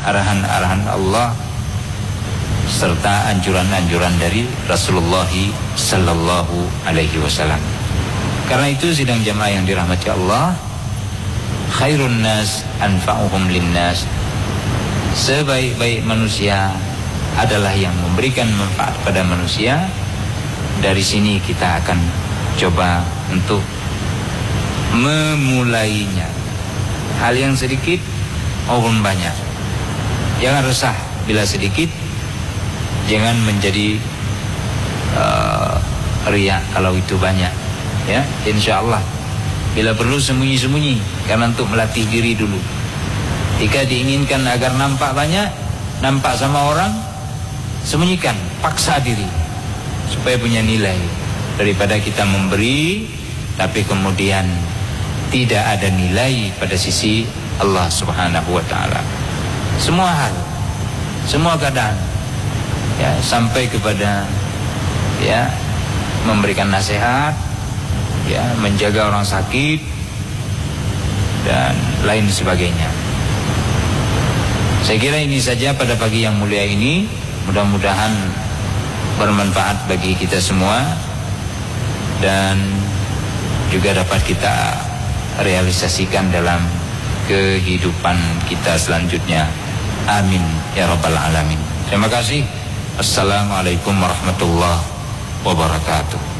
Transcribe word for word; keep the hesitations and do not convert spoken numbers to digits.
arahan-arahan Allah serta anjuran-anjuran dari Rasulullah sallallahu alaihi wasallam. Karena itu sidang jamaah yang dirahmati Allah, khairun nas anfa'uhum linnas, sebaik-baik manusia adalah yang memberikan manfaat pada manusia. Dari sini kita akan coba untuk memulainya, hal yang sedikit maupun banyak. Jangan resah bila sedikit, jangan menjadi uh, riya kalau itu banyak. Ya, insya Allah bila perlu sembunyi-sembunyi, karena untuk melatih diri dulu. Jika diinginkan agar nampak banyak, nampak sama orang, sembunyikan, paksa diri supaya punya nilai, daripada kita memberi tapi kemudian tidak ada nilai pada sisi Allah Subhanahu wa taala. Semua hal, semua keadaan, ya, sampai kepada ya memberikan nasihat, ya, menjaga orang sakit dan lain sebagainya. Saya kira ini saja pada pagi yang mulia ini. Mudah-mudahan bermanfaat bagi kita semua dan juga dapat kita realisasikan dalam kehidupan kita selanjutnya. Amin ya rabbal alamin. Terima kasih. Assalamualaikum warahmatullahi wabarakatuh.